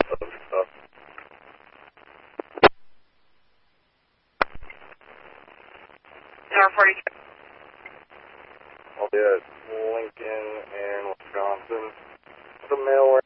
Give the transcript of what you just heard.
stuff. Tower 42. I'll be at Lincoln in Wisconsin. The mail